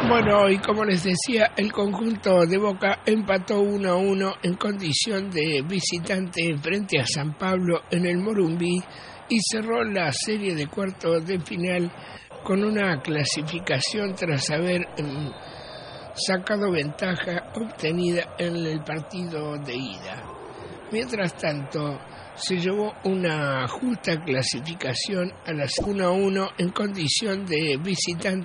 Bueno, y como les decía, el conjunto de Boca empató 1-1 en condición de visitante frente a San Pablo en el Morumbí y cerró la serie de cuartos de final con una clasificación tras haber sacado ventaja obtenida en el partido de ida. Mientras tanto, se llevó una justa clasificación a las 1-1 en condición de visitante